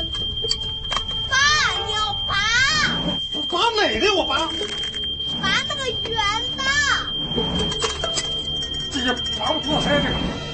拔，你要拔。 拔哪个？我拔。 拔那个圆的。 这也拔不出来这个。